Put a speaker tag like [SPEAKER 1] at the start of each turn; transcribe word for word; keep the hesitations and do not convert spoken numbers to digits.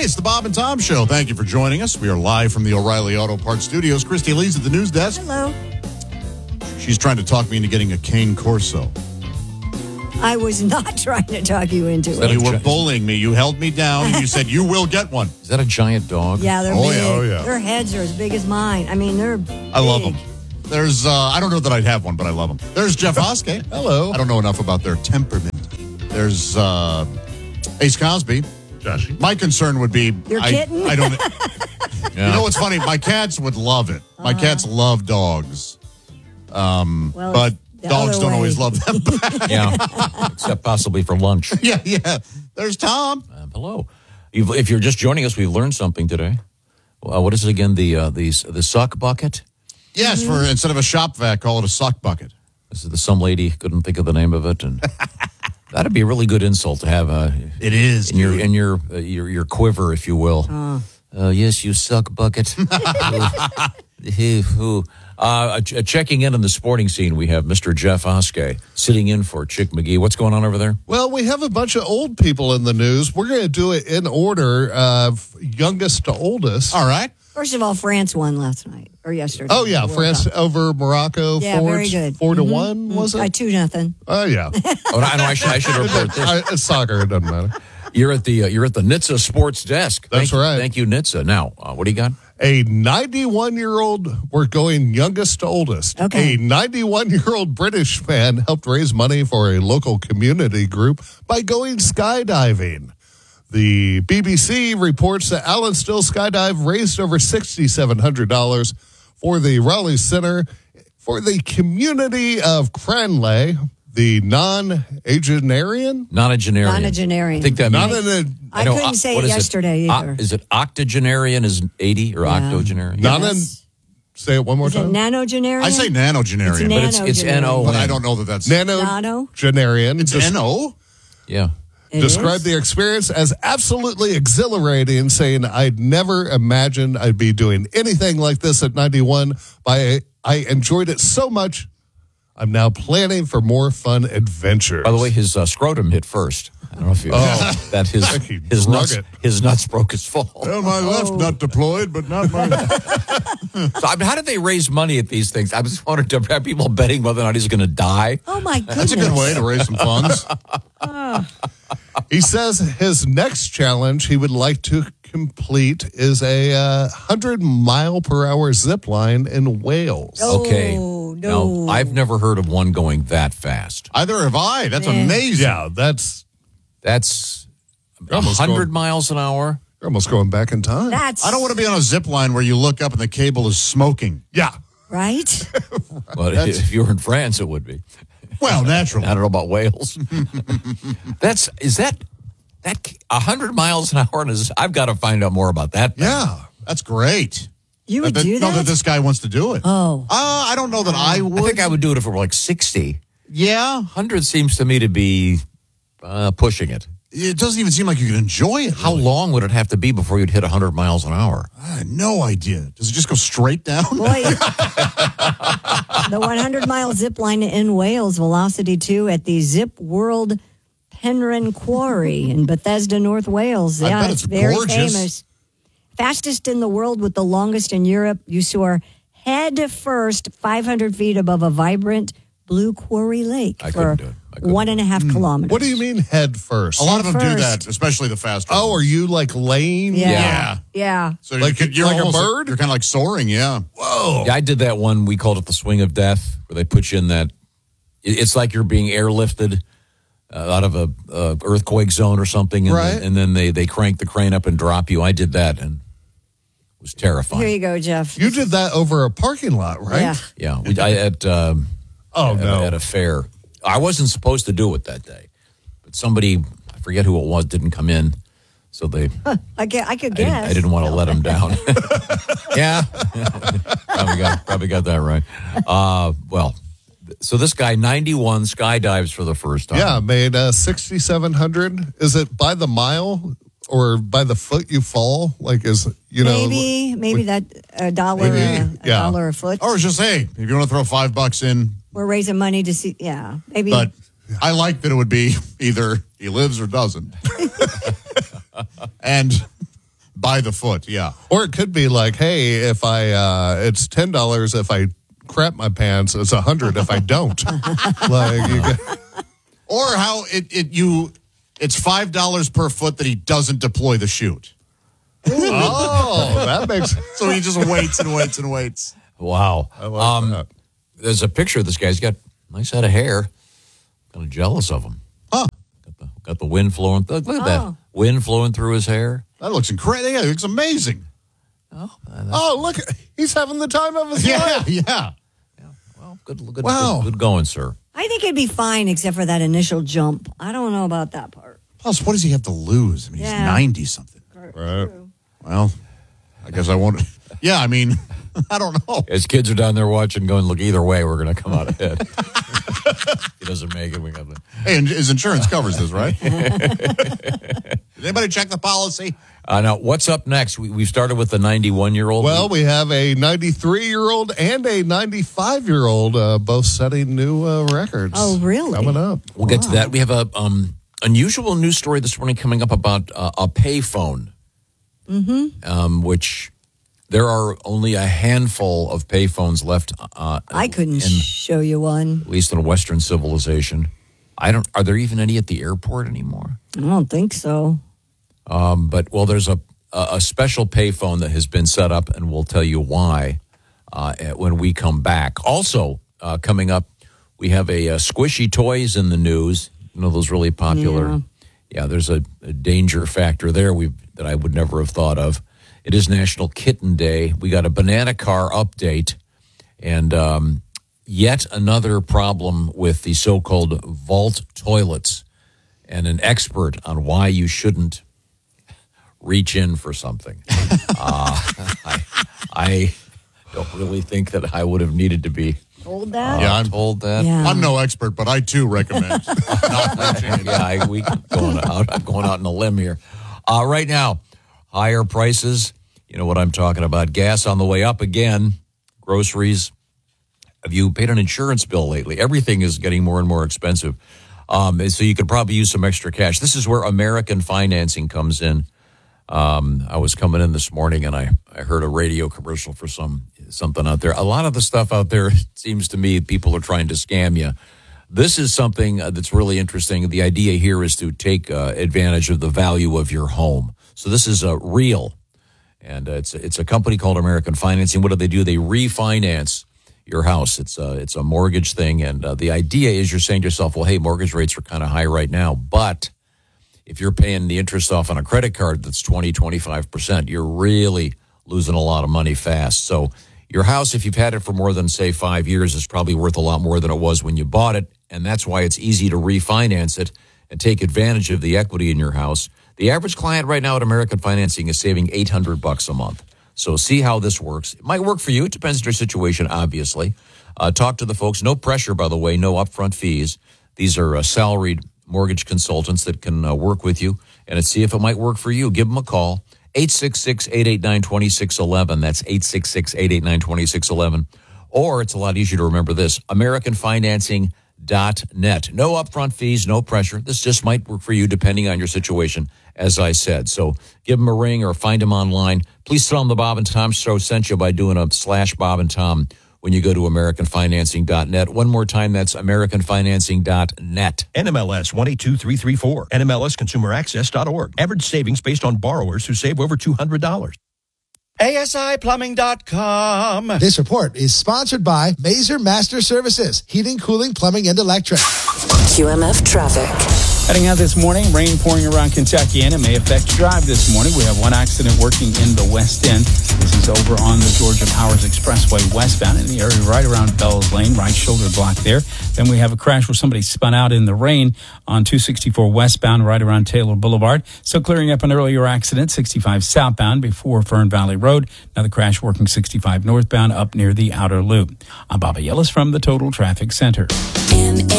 [SPEAKER 1] Hey, it's the Bob and Tom Show. Thank you for joining us. We are live from the O'Reilly Auto Parts Studios. Christy Lee's at the news desk.
[SPEAKER 2] Hello.
[SPEAKER 1] She's trying to talk me into getting a cane Corso.
[SPEAKER 2] I was not trying to talk you into it.
[SPEAKER 1] You were bullying me. You held me down, and you said you will get one.
[SPEAKER 3] Is that a giant dog?
[SPEAKER 2] Yeah, they're
[SPEAKER 1] Oh,
[SPEAKER 2] big.
[SPEAKER 1] yeah, oh, yeah.
[SPEAKER 2] Their heads are as big as mine. I mean, they're
[SPEAKER 1] I love
[SPEAKER 2] big.
[SPEAKER 1] them. There's, uh, I don't know that I'd have one, but I love them. There's Jeff Hoskey.
[SPEAKER 4] Hello.
[SPEAKER 1] I don't know enough about their temperament. There's uh, Ace Cosby.
[SPEAKER 4] Joshy.
[SPEAKER 1] My concern would be...
[SPEAKER 2] Your
[SPEAKER 1] I,
[SPEAKER 2] kitten?
[SPEAKER 1] I don't...
[SPEAKER 3] Yeah.
[SPEAKER 1] You know what's funny? My cats would love it. My
[SPEAKER 2] Uh-huh.
[SPEAKER 1] cats love dogs. Um,
[SPEAKER 2] Well,
[SPEAKER 1] but
[SPEAKER 2] the
[SPEAKER 1] dogs
[SPEAKER 2] other
[SPEAKER 1] don't
[SPEAKER 2] way.
[SPEAKER 1] always love them back.
[SPEAKER 3] Yeah, except possibly for lunch.
[SPEAKER 1] yeah, yeah. There's Tom.
[SPEAKER 3] Uh, hello. You've, if you're just joining us, we've learned something today. Uh, what is it again? The uh, the the suck bucket.
[SPEAKER 1] Yes, for instead of a shop vac, call it a sock bucket.
[SPEAKER 3] This is the some lady couldn't think of the name of it, and that'd be a really good insult to have. Uh,
[SPEAKER 1] It is.
[SPEAKER 3] in your in your uh, your your quiver, if you will. Uh, yes, you suck bucket. uh, ch- checking in on the sporting scene, we have Mister Jeff Oskey sitting in for Chick McGee. What's going on over there?
[SPEAKER 4] Well, we have a bunch of old people in the news. We're going to do it in order of youngest to oldest.
[SPEAKER 1] All right.
[SPEAKER 2] First of all, France won last night or yesterday.
[SPEAKER 4] Oh, yeah.
[SPEAKER 2] World
[SPEAKER 4] France
[SPEAKER 2] Cup.
[SPEAKER 4] over Morocco.
[SPEAKER 2] Yeah,
[SPEAKER 4] four,
[SPEAKER 2] very good.
[SPEAKER 4] Four to one, was
[SPEAKER 2] Uh,
[SPEAKER 4] it?
[SPEAKER 2] two nothing.
[SPEAKER 4] Oh, yeah.
[SPEAKER 3] Oh, I know. I should, I should report this.
[SPEAKER 4] I, it's soccer. It doesn't matter.
[SPEAKER 3] You're at the uh, you're at the N H T S A Sports Desk.
[SPEAKER 4] That's
[SPEAKER 3] Thank you-
[SPEAKER 4] right.
[SPEAKER 3] Thank you, N H T S A. Now, uh, what do you got?
[SPEAKER 4] A ninety-one-year-old, we're going youngest to oldest.
[SPEAKER 2] Okay.
[SPEAKER 4] A ninety-one-year-old British man helped raise money for a local community group by going skydiving. The B B C reports that Alan Still Skydive raised over six thousand seven hundred dollars for the Raleigh Center for the community of Cranleigh, the non-agenarian.
[SPEAKER 3] Nonagenarian.
[SPEAKER 2] Nonagenarian.
[SPEAKER 3] I think that
[SPEAKER 4] Not
[SPEAKER 3] means.
[SPEAKER 4] in
[SPEAKER 2] I
[SPEAKER 3] know,
[SPEAKER 2] couldn't
[SPEAKER 3] uh,
[SPEAKER 2] say
[SPEAKER 3] what
[SPEAKER 2] it
[SPEAKER 3] is
[SPEAKER 2] yesterday
[SPEAKER 3] O-
[SPEAKER 2] either.
[SPEAKER 3] is it octogenarian? Is eighty or
[SPEAKER 2] Yeah.
[SPEAKER 3] octogenarian?
[SPEAKER 4] a, not in,
[SPEAKER 2] Yes.
[SPEAKER 4] say it one more
[SPEAKER 2] Is it
[SPEAKER 4] time.
[SPEAKER 2] nanogenarian?
[SPEAKER 1] I say nanogenarian,
[SPEAKER 2] It's
[SPEAKER 1] but
[SPEAKER 3] it's it's
[SPEAKER 2] Nanogenarian.
[SPEAKER 3] N O.
[SPEAKER 1] but I don't know that that's
[SPEAKER 2] Nano?
[SPEAKER 4] Nano-genarian.
[SPEAKER 1] It's
[SPEAKER 4] Just
[SPEAKER 1] N O.
[SPEAKER 3] Yeah.
[SPEAKER 2] It
[SPEAKER 4] described
[SPEAKER 2] is?
[SPEAKER 4] the experience as absolutely exhilarating, saying, I'd never imagined I'd be doing anything like this at ninety-one, but I, I enjoyed it so much, I'm now planning for more fun adventures.
[SPEAKER 3] By the way, his uh, scrotum hit first. I don't know if you
[SPEAKER 4] Oh.
[SPEAKER 3] that his
[SPEAKER 4] Like he
[SPEAKER 3] his
[SPEAKER 4] drug
[SPEAKER 3] nuts
[SPEAKER 4] it.
[SPEAKER 3] his nuts broke his fall.
[SPEAKER 1] Well, my left nut deployed, but not my.
[SPEAKER 3] So, I mean, how did they raise money at these things? I just wanted to have people betting whether or not he's going to die.
[SPEAKER 2] Oh, my goodness.
[SPEAKER 1] That's a good way to raise some funds.
[SPEAKER 4] He says his next challenge he would like to complete is a uh, one hundred mile per hour zip line in Wales.
[SPEAKER 2] Oh,
[SPEAKER 3] Okay.
[SPEAKER 2] no.
[SPEAKER 3] Now, I've never heard of one going that fast.
[SPEAKER 1] Either have I. That's
[SPEAKER 2] Yeah.
[SPEAKER 1] amazing.
[SPEAKER 4] Yeah, that's
[SPEAKER 3] That's
[SPEAKER 4] You're almost
[SPEAKER 3] one hundred
[SPEAKER 4] going-
[SPEAKER 3] miles an hour.
[SPEAKER 4] you're almost going back in time.
[SPEAKER 2] That's
[SPEAKER 1] I don't want to be on a zip line where you look up and the cable is smoking.
[SPEAKER 4] yeah.
[SPEAKER 2] right.
[SPEAKER 3] But if you were in France, it would be.
[SPEAKER 1] Well, naturally.
[SPEAKER 3] I don't know about Wales. That's is that that a hundred miles an hour? Is, I've got to find out more about that. thing.
[SPEAKER 1] Yeah, that's great.
[SPEAKER 2] You would
[SPEAKER 1] But
[SPEAKER 2] do
[SPEAKER 1] know
[SPEAKER 2] that?
[SPEAKER 1] that this guy wants to do it.
[SPEAKER 2] Oh.
[SPEAKER 1] Uh, I don't know that I would.
[SPEAKER 3] I think I would do it if it were like sixty.
[SPEAKER 1] Yeah.
[SPEAKER 3] Hundred seems to me to be uh, pushing it.
[SPEAKER 1] It doesn't even seem like you could enjoy it.
[SPEAKER 3] How
[SPEAKER 1] really.
[SPEAKER 3] long would it have to be before you'd hit hundred miles an hour?
[SPEAKER 1] I had no idea. Does it just go straight down?
[SPEAKER 2] Boy, the one hundred mile zip line in Wales, Velocity two at the Zip World Penryn Quarry in Bethesda, North Wales.
[SPEAKER 1] I
[SPEAKER 2] Yeah,
[SPEAKER 1] bet
[SPEAKER 2] it's
[SPEAKER 1] it's
[SPEAKER 2] very
[SPEAKER 1] gorgeous.
[SPEAKER 2] famous. Fastest in the world with the longest in Europe. You soar head first five hundred feet above a vibrant blue quarry lake
[SPEAKER 3] I
[SPEAKER 2] for
[SPEAKER 3] couldn't do it. I couldn't.
[SPEAKER 2] one and a half kilometers.
[SPEAKER 4] What do you mean head first?
[SPEAKER 1] A lot of them do
[SPEAKER 2] First.
[SPEAKER 1] that, especially the faster.
[SPEAKER 4] Oh, are you like laying?
[SPEAKER 2] Yeah.
[SPEAKER 1] Yeah.
[SPEAKER 2] Yeah.
[SPEAKER 1] so
[SPEAKER 4] like-
[SPEAKER 1] you're, you're
[SPEAKER 4] like a
[SPEAKER 1] almost-
[SPEAKER 4] bird?
[SPEAKER 1] You're kind of like soaring. Yeah.
[SPEAKER 4] Whoa.
[SPEAKER 3] Yeah, I did that one. We called it the swing of death, where they put you in that. it- It's like you're being airlifted uh, out of a uh, earthquake zone or something, and,
[SPEAKER 4] Right.
[SPEAKER 3] then, and then they they crank the crane up and drop you. I did that, and it was terrifying.
[SPEAKER 2] Here you go, Jeff.
[SPEAKER 4] You did that over a parking lot, right?
[SPEAKER 2] Yeah.
[SPEAKER 3] Yeah, we, I at um,
[SPEAKER 4] Oh,
[SPEAKER 3] at,
[SPEAKER 4] no.
[SPEAKER 3] at a fair. I wasn't supposed to do it that day, but somebody, I forget who it was, didn't come in, so they.
[SPEAKER 2] I, get, I could
[SPEAKER 3] I didn't,
[SPEAKER 2] guess.
[SPEAKER 3] I didn't want to let him down. Yeah, probably got probably got that right. Uh, well, so this guy ninety-one skydives for the first time.
[SPEAKER 4] Yeah, made uh, sixty-seven hundred. Is it by the mile or by the foot you fall? Like, is, you know.
[SPEAKER 2] Maybe, maybe that a dollar,
[SPEAKER 4] Maybe,
[SPEAKER 2] a, a
[SPEAKER 4] yeah.
[SPEAKER 2] dollar a foot.
[SPEAKER 1] Or just, hey, if you want to throw five bucks in,
[SPEAKER 2] We're raising money to see. Yeah, maybe.
[SPEAKER 1] but I like that it would be either he lives or doesn't. And by the foot, yeah.
[SPEAKER 4] Or it could be like, hey, if I, uh, it's ten dollars if I crap my pants. It's a hundred if I don't. Like, you get,
[SPEAKER 1] or how it, it you, it's five dollars per foot that he doesn't deploy the chute.
[SPEAKER 4] oh, that makes.
[SPEAKER 1] So he just waits and waits and waits.
[SPEAKER 3] Wow.
[SPEAKER 4] I like
[SPEAKER 3] um,
[SPEAKER 4] that.
[SPEAKER 3] There's a picture of this guy. He's got a nice head of hair. Kind of jealous of him.
[SPEAKER 1] Huh?
[SPEAKER 3] Got the, got the wind flowing. Look, look at that
[SPEAKER 2] Oh.
[SPEAKER 3] wind flowing through his hair.
[SPEAKER 1] That looks incredible. Yeah, it looks amazing.
[SPEAKER 3] Oh, that's,
[SPEAKER 4] Oh, look, he's having the time of his
[SPEAKER 1] Yeah,
[SPEAKER 4] life.
[SPEAKER 1] yeah.
[SPEAKER 3] well, good, good,
[SPEAKER 1] Wow.
[SPEAKER 3] good, good going, sir.
[SPEAKER 2] I think it'd be fine except for that initial jump. I don't know about that part.
[SPEAKER 1] Plus, what does he have to lose? I mean,
[SPEAKER 2] Yeah.
[SPEAKER 1] he's ninety something.
[SPEAKER 4] Right.
[SPEAKER 1] Well, I guess I won't. Yeah, I mean, I don't know.
[SPEAKER 3] His kids are down there watching, going, look, either way, we're going to come out ahead. If he doesn't make it, we got to.
[SPEAKER 1] Hey, and his insurance covers this, right? Did anybody check the policy?
[SPEAKER 3] Uh, now, what's up next? We, we started with the ninety-one-year-old.
[SPEAKER 4] Well, we have a ninety-three-year-old and a ninety-five-year-old uh, both setting new uh, records.
[SPEAKER 2] Oh, really?
[SPEAKER 4] Coming up.
[SPEAKER 3] We'll get to that. We have a um, unusual news story this morning coming up about uh, a payphone, mm-hmm. um, which there are only a handful of payphones left. Uh,
[SPEAKER 2] I couldn't
[SPEAKER 3] in,
[SPEAKER 2] show you one.
[SPEAKER 3] at least in Western civilization. I don't. Are there even any at the airport anymore?
[SPEAKER 2] I don't think so.
[SPEAKER 3] Um, but well, there's a a special payphone that has been set up, and we'll tell you why uh, when we come back. Also, uh, coming up, we have a, a squishy toys in the news. You know those really popular.
[SPEAKER 2] Yeah,
[SPEAKER 3] yeah there's a, a danger factor there we that I would never have thought of. It is National Kitten Day. We got a banana car update, and um, yet another problem with the so-called vault toilets, and an expert on why you shouldn't reach in for something. uh, I, I don't really think that I would have needed to be
[SPEAKER 2] Told that?
[SPEAKER 1] Yeah, I'm-
[SPEAKER 3] told that.
[SPEAKER 2] Yeah.
[SPEAKER 1] I'm no expert, but I too recommend not reaching in.
[SPEAKER 3] Yeah, I, we going out. I'm going out on a limb here. Uh, right now, higher prices. You know what I'm talking about. Gas on the way up again. Groceries. Have you paid an insurance bill lately? Everything is getting more and more expensive. Um, and so you could probably use some extra cash. This is where American Financing comes in. Um, I was coming in this morning and I, I heard a radio commercial for some something out there. A lot of the stuff out there, it seems to me, people are trying to scam you. This is something uh, that's really interesting. The idea here is to take uh, advantage of the value of your home. So this is a real, and uh, it's it's a company called American Financing. What do they do? They refinance your house. It's a it's a mortgage thing, and uh, the idea is you're saying to yourself, well, hey, mortgage rates are kind of high right now, but if you're paying the interest off on a credit card that's twenty, twenty-five percent, you're really losing a lot of money fast. So your house, if you've had it for more than, say, five years, is probably worth a lot more than it was when you bought it. And that's why it's easy to refinance it and take advantage of the equity in your house. The average client right now at American Financing is saving eight hundred bucks a month. So see how this works. It might work for you. It depends on your situation, obviously. Uh, talk to the folks. No pressure, by the way. No upfront fees. These are uh, salaried mortgage consultants that can uh, work with you and see if it might work for you. Give them a call. eight six six, eight eight nine, two six one one. That's eight six six, eight eight nine, two six one one. Or it's a lot easier to remember this, American Financing dot net. No upfront fees, no pressure. This just might work for you depending on your situation, as I said. So give them a ring or find them online. Please tell them the Bob and Tom Show sent you by doing a slash Bob and Tom when you go to American Financing dot net. One more time, that's American Financing dot net.
[SPEAKER 5] N M L S one eight two three three four. N M L S consumer access dot org. Average savings based on borrowers who save over two hundred dollars.
[SPEAKER 6] A S I plumbing dot com.
[SPEAKER 7] This report is sponsored by Mazer Master Services, heating, cooling, plumbing, and electric.
[SPEAKER 8] Q M F traffic.
[SPEAKER 6] Heading out this morning, rain pouring around Kentucky, and it may affect your drive this morning. We have one accident working in the West End. This is over on the Georgia Powers Expressway westbound in the area right around Bell's Lane, right shoulder block there. Then we have a crash where somebody spun out in the rain on two sixty-four westbound right around Taylor Boulevard. So clearing up an earlier accident, sixty-five southbound before Fern Valley Road. Another crash working sixty-five northbound up near the outer loop. I'm Bobby Ellis from the Total Traffic Center.
[SPEAKER 8] M A